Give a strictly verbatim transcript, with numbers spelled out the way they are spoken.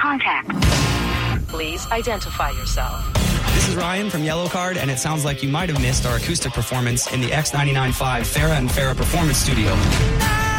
contact. Please identify yourself. This is Ryan from Yellow Card, and it sounds like you might have missed our acoustic performance in the X ninety-nine point five Farrah and Farrah Performance Studio.